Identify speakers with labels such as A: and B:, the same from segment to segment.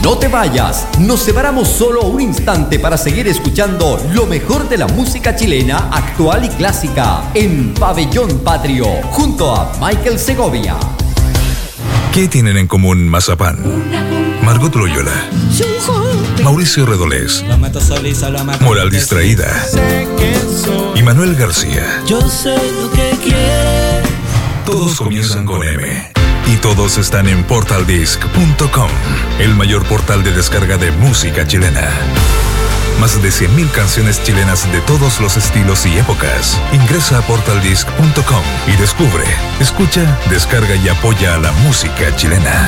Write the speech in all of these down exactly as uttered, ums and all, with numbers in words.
A: No te vayas, nos separamos solo un instante para seguir escuchando lo mejor de la música chilena, actual y clásica, en Pabellón Patrio, junto a Michael Segovia.
B: ¿Qué tienen en común Mazapán, Margot Loyola, Mauricio Redolés, Moral Distraída y Manuel García?
C: Yo sé lo que quiere.
B: Todos comienzan con M y todos están en portal disc punto com, el mayor portal de descarga de música chilena. Más de cien mil canciones chilenas de todos los estilos y épocas. Ingresa a portal disc punto com y descubre, escucha, descarga y apoya a la música chilena.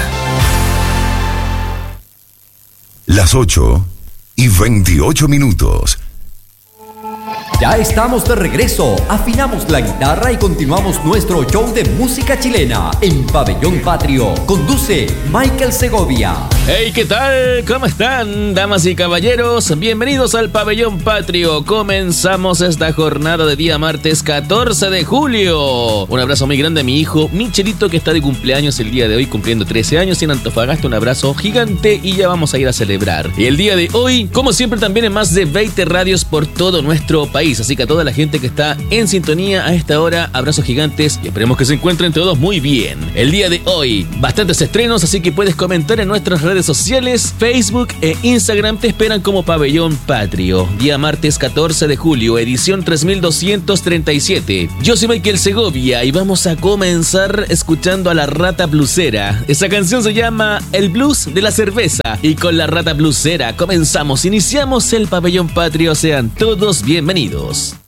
D: Las ocho y veintiocho minutos.
A: Ya estamos de regreso, afinamos la guitarra y continuamos nuestro show de música chilena en Pabellón Patrio. Conduce Michael Segovia.
E: Hey, ¿qué tal? ¿Cómo están, damas y caballeros? Bienvenidos al Pabellón Patrio. Comenzamos esta jornada de día martes catorce de julio. Un abrazo muy grande a mi hijo Michelito, que está de cumpleaños el día de hoy, cumpliendo trece años en Antofagasta. Un abrazo gigante y ya vamos a ir a celebrar. Y el día de hoy, como siempre, también en más de veinte radios por todo nuestro país. Así que a toda la gente que está en sintonía a esta hora, abrazos gigantes y esperemos que se encuentren todos muy bien. El día de hoy, bastantes estrenos, así que puedes comentar en nuestras redes sociales, Facebook e Instagram. Te esperan como Pabellón Patrio. Día martes catorce de julio, edición tres mil doscientos treinta y siete. Yo soy Michael Segovia y vamos a comenzar escuchando a La Rata Blusera. Esa canción se llama El Blues de la Cerveza. Y con La Rata Blusera comenzamos, iniciamos el Pabellón Patrio. Sean todos bienvenidos.